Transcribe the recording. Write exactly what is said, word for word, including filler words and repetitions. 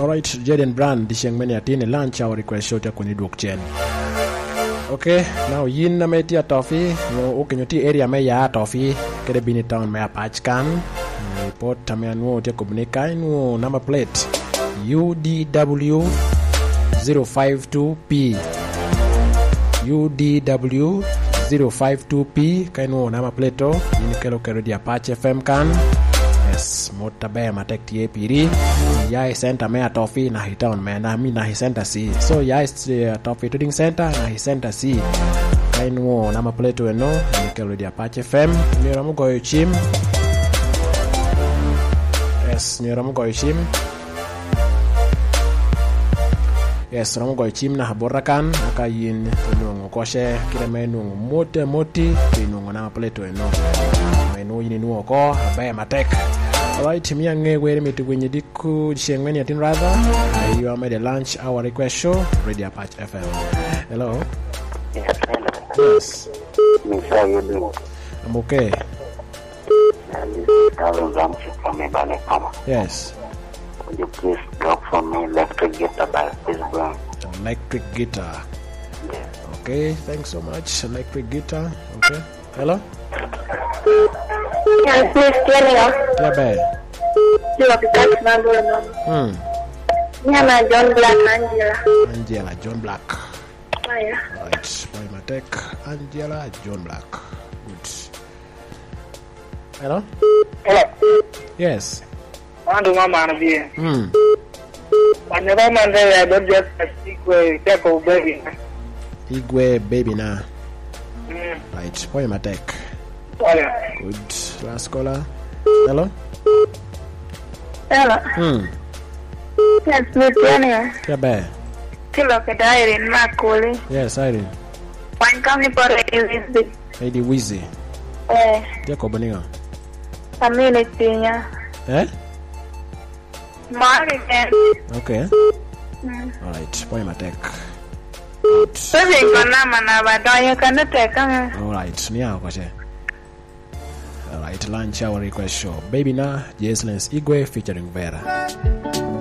Alright, Jaden Brand disheng meni atine lunch our request show ta kuni duk chen. Okay, now yin na metia toffee no ukenyoti area me ya toffee kede bini town me apach kan report tameanu te kubnika no number plate U D W zero five two P U D W zero five two P kainu number plate to yin kelo kero di Apache F M kan. Yes, motabe matek tie piri ya center me toffee na hitown me na mi na center C. So ya uh, toffee trading center na center C. Kainu nama plate we no nikelo di Apache F M ni ramu go chim. Yes, ni ramu go chim. Yes, ramu go chim na haborakan akayin nungu koshe kile menu mote moti nungu nama plate we no. Menu yini nuo ko abe matek. Alright, me and where me to win you diku shengweni atin rather. You are made a lunch hour request show, Radio Apache F M. Hello? Yes, hello. Yes. Miss, how you doing? I'm okay. And this is Carol Ramsey from Ibanekama. Yes. Would you please drop for me Electric Guitar by Chris Brown? Electric Guitar. Yes. Okay, thanks so much. Electric Guitar. Okay. Hello? Yes, Miss Kelly. Yeah, babe. You have got my boy. Hmm. Yeah, my John Black Angela. Angela John Black. Oh, yeah. Right. By my tech. Angela John Black. Good. Hello? Hello. Yes. I do my man here. Hmm. I never mind that I don't just speak with Deco baby. Igwe baby na. Mm. Right. By my tech. Oh, yeah. Good. Last caller. Hello? Hello. Hmm. Yes, Miss Kelly. Yeah, babe. Kilo ka Irene Makuli. Yes, Irene. One company for Lady Lady Wizzy. Eh, Yeah, Kobaninga. community niya. Eh? Mari din. Okay. Hmm. Alright. Boy, my tech. Sabi ko naman na ba doon ka na teka nga. Alright. Niya ako siya. Alright. Lunch hour request show. Baby na. Jesslens Igwe featuring Vera.